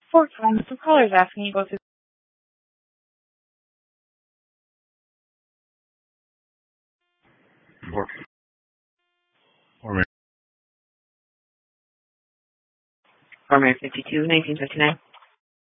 Four times the caller's asking you to go through. Or Former 52, 1959.